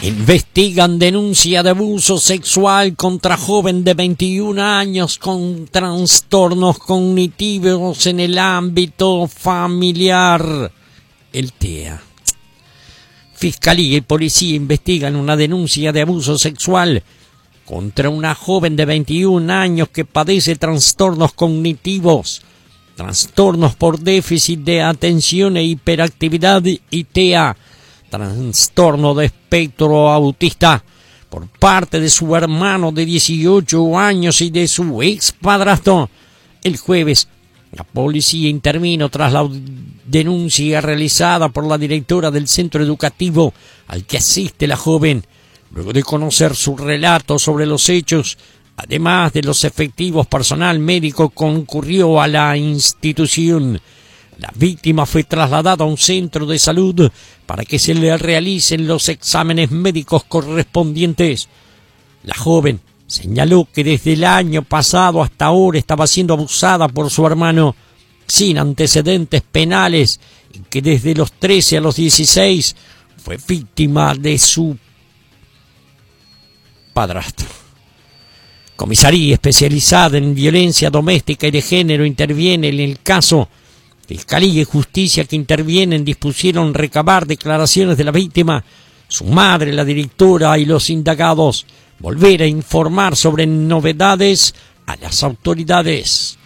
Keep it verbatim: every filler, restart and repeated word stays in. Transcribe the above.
Investigan denuncia de abuso sexual contra joven de veintiún años con trastornos cognitivos en el ámbito familiar. El T E A. Fiscalía y policía investigan una denuncia de abuso sexual contra una joven de veintiún años que padece trastornos cognitivos, trastornos por déficit de atención e hiperactividad y T E A, trastorno de espectro autista, por parte de su hermano de dieciocho años y de su expadrastro. El jueves, la policía intervino tras la denuncia realizada por la directora del centro educativo al que asiste la joven. Luego de conocer su relato sobre los hechos, además de los efectivos, personal médico concurrió a la institución. La víctima fue trasladada a un centro de salud para que se le realicen los exámenes médicos correspondientes. La joven señaló que desde el año pasado hasta ahora estaba siendo abusada por su hermano sin antecedentes penales y que desde los trece a los dieciséis fue víctima de su padrastro. Comisaría especializada en violencia doméstica y de género interviene en el caso. Fiscalía y Justicia que intervienen dispusieron recabar declaraciones de la víctima, su madre, la directora y los indagados. Volver a informar sobre novedades a las autoridades.